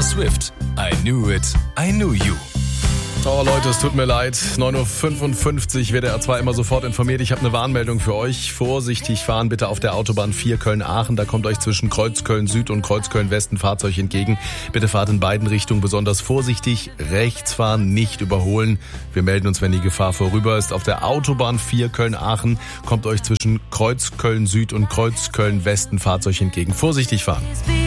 Swift. I knew it, I knew you. Oh Leute, es tut mir leid. 9.55 Uhr WDR 2 immer sofort informiert. Ich habe eine Warnmeldung für euch. Vorsichtig fahren bitte auf der Autobahn 4 Köln-Aachen. Da kommt euch zwischen Kreuz Köln-Süd und Kreuz Köln-West ein Fahrzeug entgegen. Bitte fahrt in beiden Richtungen besonders vorsichtig. Rechts fahren, nicht überholen. Wir melden uns, wenn die Gefahr vorüber ist. Auf der Autobahn 4 Köln-Aachen kommt euch zwischen Kreuz Köln-Süd und Kreuz Köln-West ein Fahrzeug entgegen. Vorsichtig fahren.